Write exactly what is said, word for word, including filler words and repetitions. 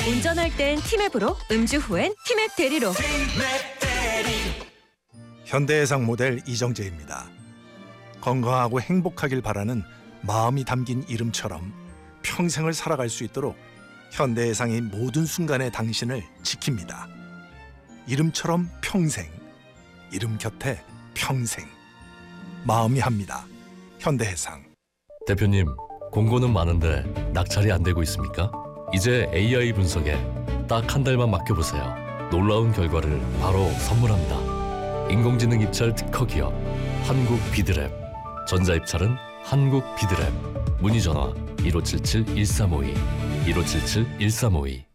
운전할 땐 티맵으로, 음주 후엔 티맵 대리로. 현대해상 모델 이정재입니다. 건강하고 행복하길 바라는 마음이 담긴 이름처럼 평생을 살아갈 수 있도록 현대해상이 모든 순간에 당신을 지킵니다. 이름처럼 평생, 이름 곁에 평생. 마음이 합니다. 현대해상. 대표님, 공고는 많은데 낙찰이 안 되고 있습니까? 이제 에이아이 분석에 딱 한 달만 맡겨보세요. 놀라운 결과를 바로 선물합니다. 인공지능 입찰 특허 기업 한국 비드랩. 전자입찰은 한국 비드랩. 문의 전화 일오칠칠 일삼오이 일오칠칠 일삼오이.